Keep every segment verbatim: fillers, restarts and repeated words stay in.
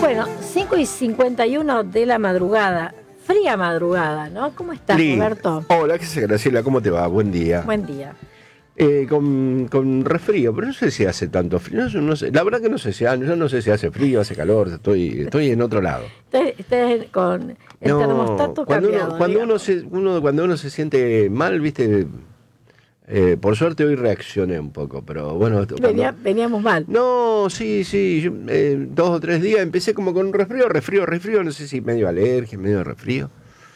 Bueno, cinco y cincuenta y uno de la madrugada. Fría madrugada, ¿no? ¿Cómo estás, Lin. Roberto? Hola, ¿qué sé, Graciela? ¿Cómo te va? Buen día. Buen día. Eh, con, con resfrío, pero no sé si hace tanto frío. No, no sé. La verdad que no sé si, yo no sé si hace frío, hace calor. Estoy, estoy en otro lado. Estás con el No, termostato cuando cambiado. uno, cuando uno se, uno, cuando uno se siente mal, viste. Eh, por suerte hoy reaccioné un poco, pero bueno. Cuando... Venía, veníamos mal. No, sí, sí. Yo, eh, dos o tres días empecé como con un resfrío, resfrío, resfrío. No sé si medio alergia, medio resfrío.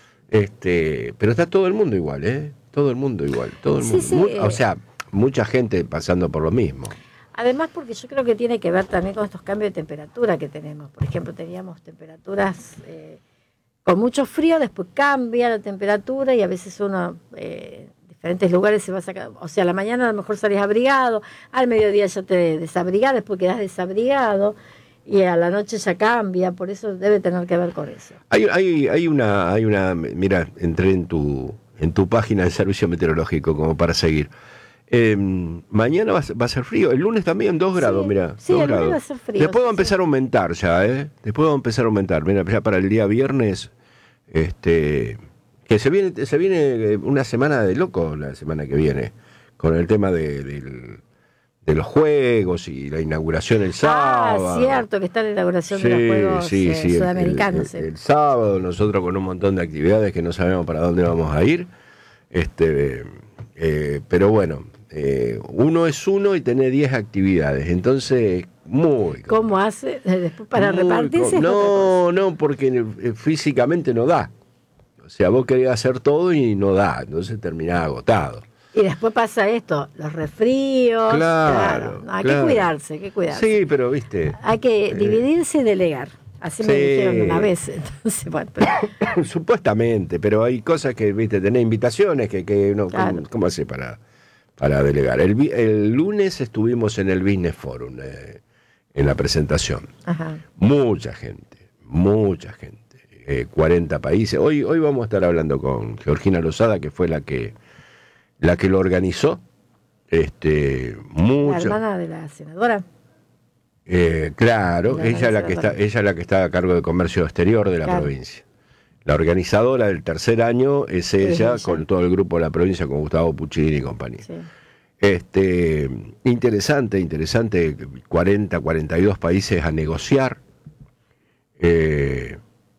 Este, pero está todo el mundo igual, ¿eh? Todo el mundo igual, todo el Sí, mundo. sí, Mu- eh, o sea, mucha gente pasando por lo mismo. Además, porque yo creo que tiene que ver también con estos cambios de temperatura que tenemos. Por ejemplo, teníamos temperaturas eh, con mucho frío, después cambia la temperatura y a veces uno, eh, en diferentes lugares se va a sacar. O sea, a la mañana a lo mejor salís abrigado, al mediodía ya te desabrigás, después quedás desabrigado y a la noche ya cambia. Por eso debe tener que ver con eso. Hay, hay, hay una, hay una, mira, entré en tu, en tu página de servicio meteorológico como para seguir. Eh, mañana va a, ser, va a ser frío, el lunes también dos grados, Sí, mira, sí, dos el lunes grados. va a ser frío, Después va a sí, empezar sí. a aumentar ya, ¿eh? Después va a empezar a aumentar. Mira, ya para el día viernes, este, que se viene, se viene una semana de loco la semana que viene, con el tema de, del, de los juegos y la inauguración el sábado. Ah, cierto, que está la inauguración Sí, de los Juegos sí, eh, sí, el, Sudamericanos. el, el, sí. el sábado nosotros con un montón de actividades que no sabemos para dónde vamos a ir. Este, eh, pero bueno, eh, uno es uno y tiene diez actividades, entonces muy ¿Cómo hace después para muy repartirse? com- Es otra cosa. No, no, porque eh, físicamente no da. O sea, vos querés hacer todo y no da, entonces terminás agotado. Y después pasa esto, los resfríos. Claro, No, hay claro. que cuidarse, hay que cuidarse. Sí, pero viste. Hay que eh, dividirse y delegar. Así me sí. dijeron una vez. Entonces, bueno, pero- Supuestamente, pero hay cosas que, viste, tenés invitaciones que, que uno, Claro. ¿cómo, cómo hace para, para delegar? El, vi- el lunes estuvimos en el Business Forum, eh, en la presentación. ajá. Mucha gente, mucha gente, eh, cuarenta países. Hoy, hoy vamos a estar hablando con Georgina Lozada, que fue la que, la que lo organizó. Este, La mucho. hermana de la senadora. Eh, claro, La ella la que está, organizadora. ella la que está a cargo de comercio exterior de la Claro. provincia. La organizadora del tercer año es ella, Es ella. con todo el grupo de la provincia, con Gustavo Puccini y compañía. Sí. Este, interesante, interesante, cuarenta, cuarenta y dos países a negociar. Eh,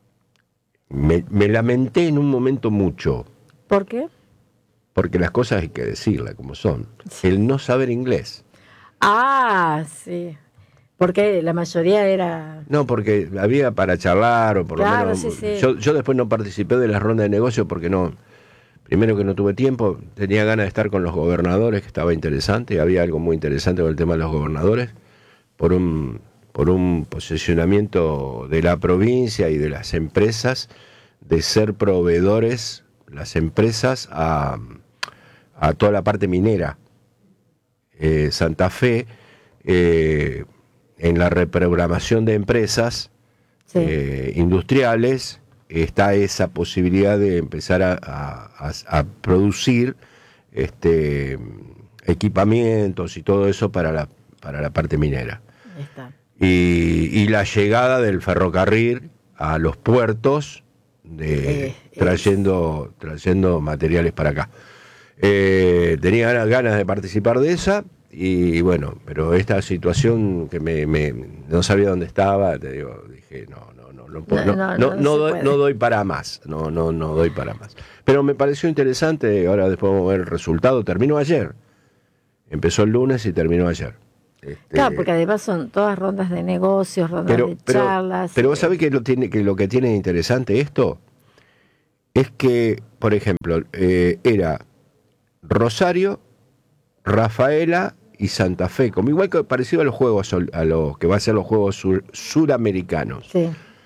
me, me lamenté en un momento mucho, ¿Por qué? porque las cosas hay que decirlas como son. Sí. El no saber inglés. Ah, sí. Porque la mayoría era. No, porque había para charlar, o por Claro, lo menos. sí, sí. Yo, yo después no participé de la ronda de negocio porque no. Primero que no tuve tiempo, tenía ganas de estar con los gobernadores, que estaba interesante, había algo muy interesante con el tema de los gobernadores, por un, por un posicionamiento de la provincia y de las empresas, de ser proveedores, las empresas, a, a toda la parte minera. Eh, Santa Fe, eh, en la reprogramación de empresas Sí. eh, industriales, está esa posibilidad de empezar a, a, a, a producir este, equipamientos y todo eso para la, para la parte minera. Ahí está. Y, y la llegada del ferrocarril a los puertos, de, Eh, trayendo, trayendo materiales para acá. Eh, tenía ganas, ganas de participar de esa, y bueno, pero esta situación que me, me no sabía dónde estaba, te digo, dije, no, no, no, no, puedo, No, no, no, no, no no se doy, puede. no doy para más, no, no, no doy para más. Pero me pareció interesante, ahora después vamos a ver el resultado, terminó ayer, empezó el lunes y terminó ayer. Este, Claro, porque además son todas rondas de negocios, rondas pero, de pero, charlas. pero vos eh, sabés que lo, tiene, que lo que tiene de interesante esto es que, por ejemplo, eh, era Rosario, Rafaela y Santa Fe, como igual que parecido a los juegos, a los que va a ser los juegos sur, suramericanos. Sí.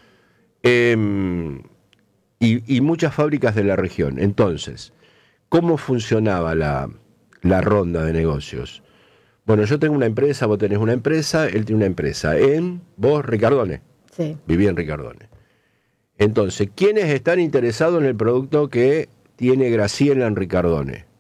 Eh, y, y muchas fábricas de la región. Entonces, ¿cómo funcionaba la, la ronda de negocios? Bueno, yo tengo una empresa, vos tenés una empresa, él tiene una empresa. En vos, Ricardone, Sí. viví en Ricardone. Entonces, ¿quiénes están interesados en el producto que tiene Graciela en Ricardone?